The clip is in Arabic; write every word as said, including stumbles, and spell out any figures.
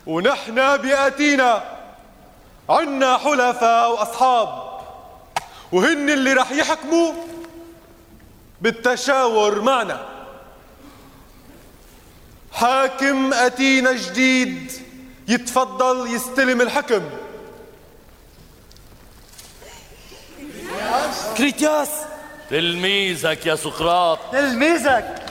ونحن بيأتينا عنا حلفاء وأصحاب، وهن اللي رح يحكموا بالتشاور معنا. حاكم أتينا جديد يتفضل يستلم الحكم. كريتياس، تلميذك يا سقراط. تلميذك.